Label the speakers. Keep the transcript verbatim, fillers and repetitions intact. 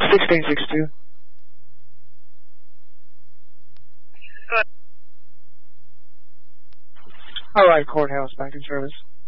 Speaker 1: sixteen sixty-two.
Speaker 2: Good.
Speaker 1: Alright, courthouse, back in service.